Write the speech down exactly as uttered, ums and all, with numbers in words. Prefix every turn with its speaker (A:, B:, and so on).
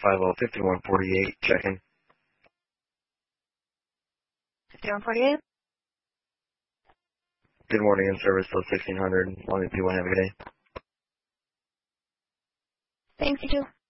A: five oh fifty-one forty-eight, checking.
B: fifty-one forty-eight?
A: Good morning, in service till sixteen hundred. Long as people have a good day.
B: Thanks, you too.